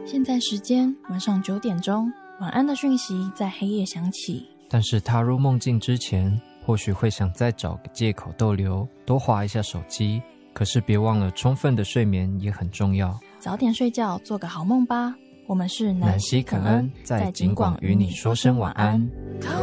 现在时间晚上9点钟，晚安的讯息在黑夜响起。 但是踏入梦境之前，或许会想再找个借口逗留，多滑一下手机。可是别忘了，充分的睡眠也很重要。 早点睡觉，做个好梦吧。我们是南希肯恩，在景广与你说声晚安。